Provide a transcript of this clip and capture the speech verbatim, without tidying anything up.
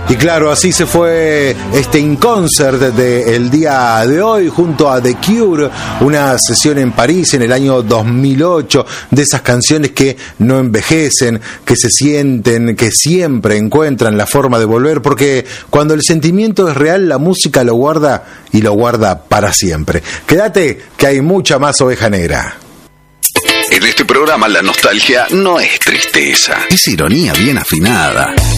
Y claro, así se fue este In Concert del día de hoy junto a The Cure, una sesión en París en el año dos mil ocho, de esas canciones que no envejecen, que se sienten, que siempre encuentran la forma de volver, porque cuando el sentimiento es real, la música lo guarda y lo guarda para siempre. Quédate, que hay mucha más Oveja Negra. En este programa la nostalgia no es tristeza, es ironía bien afinada.